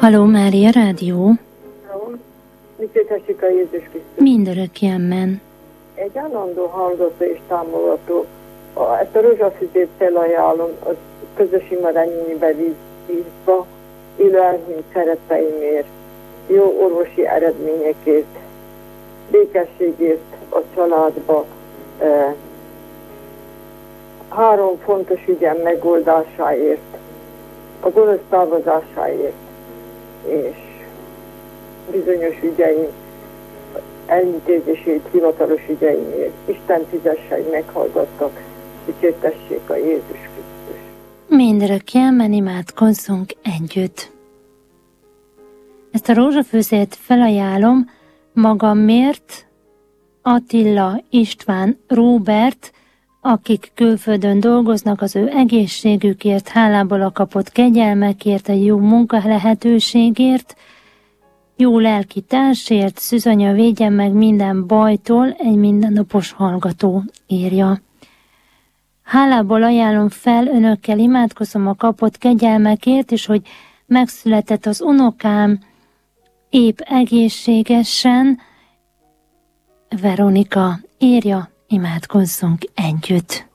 Halló, Mária Rádió. Dicsértessük a Jézus Krisztus. Mindörökké amen. Egy állandó hallgató és támogató. Ezt a rózsafüzét felajánlom a közös imarányibe vízba, élő elhűnt szeretteimért, jó orvosi eredményekért, békességért a családba, 3 fontos ügyem megoldásáért, a gonosz távozásáért, és bizonyos ügyeim elintézését, hivatalos ügyeimért. Isten fizesse, hogy meghallgattak, dicsértessék a Jézus Krisztus. Mindörökké amen, imádkozzunk együtt. Ezt a rózsafűzét felajánlom magamért, Attila, István, Róbert, akik külföldön dolgoznak, az ő egészségükért, hálából a kapott kegyelmekért, a jó munkalehetőségért, jó lelki társért, Szűzanya védjen meg minden bajtól, egy mindennapos hallgató írja. Hálából ajánlom fel, önökkel imádkozom a kapott kegyelmekért, és hogy megszületett az unokám épp egészségesen. Veronika írja, imádkozzunk együtt.